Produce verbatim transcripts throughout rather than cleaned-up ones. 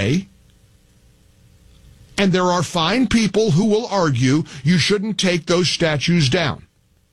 say. And there are fine people who will argue you shouldn't take those statues down.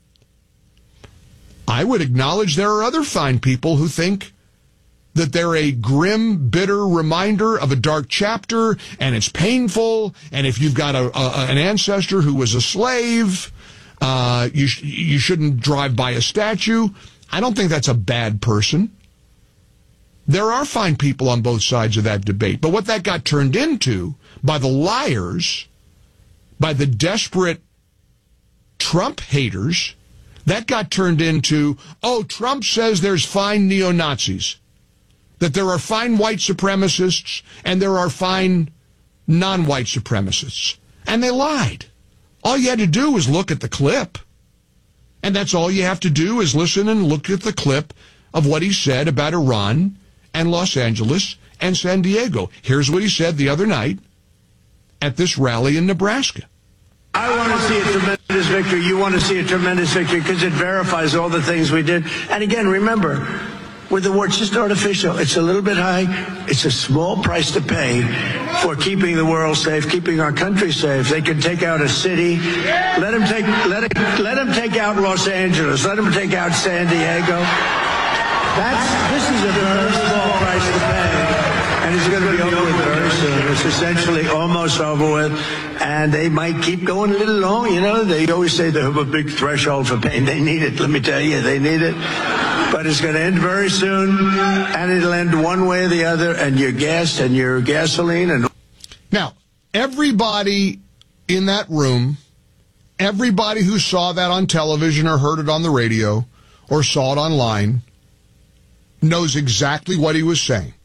I would acknowledge there are other fine people who think that they're a grim, bitter reminder of a dark chapter, and it's painful, and if you've got a, a, an ancestor who was a slave, uh, you, sh- you shouldn't drive by a statue. I don't think that's a bad person. There are fine people on both sides of that debate. But what that got turned into by the liars, by the desperate Trump haters, that got turned into, oh, Trump says there's fine neo-Nazis, that there are fine white supremacists and there are fine non-white supremacists. And they lied. All you had to do was look at the clip. And that's all you have to do is listen and look at the clip of what he said about Iran and Los Angeles and San Diego. Here's what he said the other night at this rally in Nebraska. I want to see a tremendous victory. You want to see a tremendous victory because it verifies all the things we did. And again, remember, with the war, it's just artificial. It's a little bit high. It's a small price to pay for keeping the world safe, keeping our country safe. They can take out a city. Let them take, let it, let them take out Los Angeles. Let them take out San Diego. That's, this is a very small price to pay. And it's going to be over with very soon. It's essentially almost over with. And they might keep going a little long. You know, they always say they have a big threshold for pain. They need it. Let me tell you, they need it. But it's going to end very soon. And it'll end one way or the other. And your gas and your gasoline. And Now, everybody in that room, everybody who saw that on television or heard it on the radio or saw it online knows exactly what he was saying.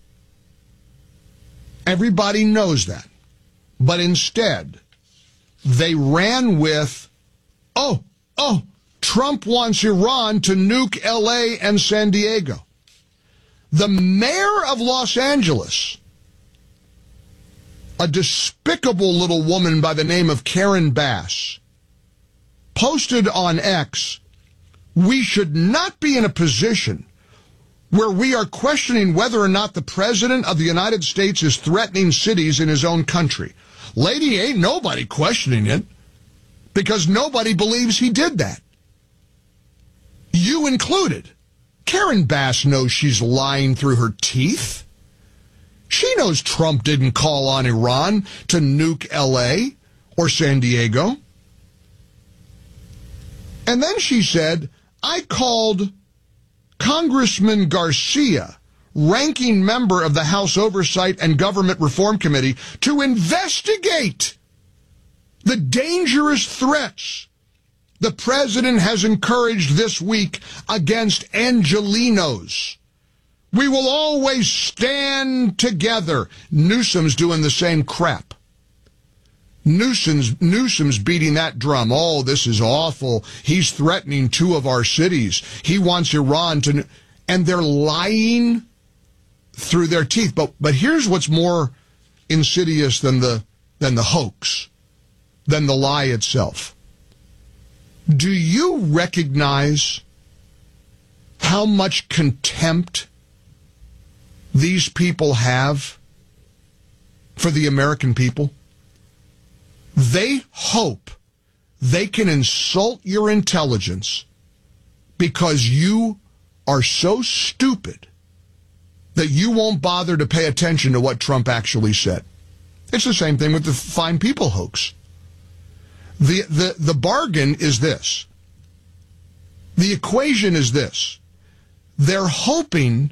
Everybody knows that. But instead, they ran with, oh, oh, Trump wants Iran to nuke L A and San Diego. The mayor of Los Angeles, a despicable little woman by the name of Karen Bass, posted on X, we should not be in a position where we are questioning whether or not the president of the United States is threatening cities in his own country. Lady, ain't nobody questioning it because nobody believes he did that. You included. Karen Bass knows she's lying through her teeth. She knows Trump didn't call on Iran to nuke L A or San Diego. And then she said, I called Congressman Garcia, ranking member of the House Oversight and Government Reform Committee, to investigate the dangerous threats the president has encouraged this week against Angelenos. We will always stand together. Newsom's doing the same crap. Newsom's, Newsom's beating that drum. Oh, this is awful. He's threatening two of our cities. He wants Iran to... And they're lying through their teeth. But but here's what's more insidious than the than the hoax, than the lie itself. Do you recognize how much contempt these people have for the American people? They hope they can insult your intelligence because you are so stupid that you won't bother to pay attention to what Trump actually said. It's the same thing with the fine people hoax. The, the, the bargain is this. The equation is this. They're hoping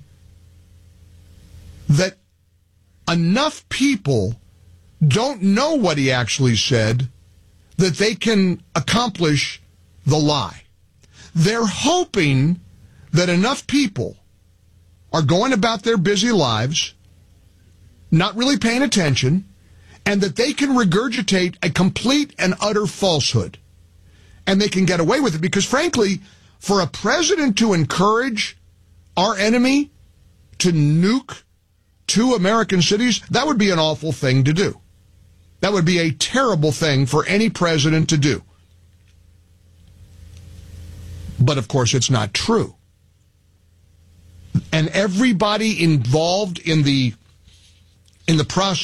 that enough people don't know what he actually said that they can accomplish the lie. They're hoping that enough people are going about their busy lives, not really paying attention, and that they can regurgitate a complete and utter falsehood. And they can get away with it because, frankly, for a president to encourage our enemy to nuke two American cities, that would be an awful thing to do. That would be a terrible thing for any president to do. But, of course, it's not true. And everybody involved in the in the process